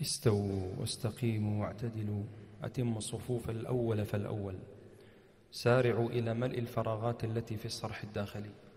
استووا واستقيموا واعتدلوا، أتموا الصفوف الأول فالأول، سارعوا إلى ملء الفراغات التي في الصرح الداخلي.